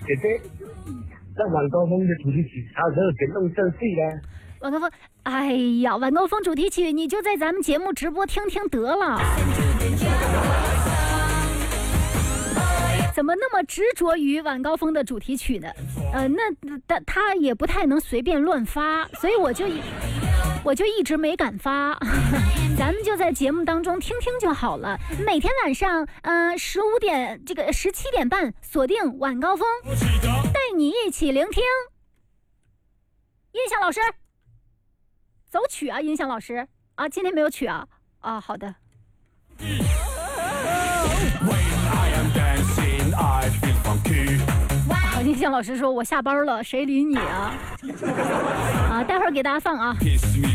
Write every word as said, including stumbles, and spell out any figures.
姐姐，那晚高峰的主题曲啥时候给弄正式呢？ 晚高峰，哎呀，晚高峰主题曲你就在咱们节目直播听听得了。怎么那么执着于晚高峰的主题曲呢？呃，那他他也不太能随便乱发，所以我就我就一直没敢发。咱们就在节目当中听听就好了。每天晚上，嗯、呃，十五点这个十七点半，锁定晚高峰，带你一起聆听。音响老师，走曲啊！音响老师啊，今天没有曲啊？啊，好的。好，音响老师说：“我下班了，谁理你啊？”啊，待会儿给大家放啊。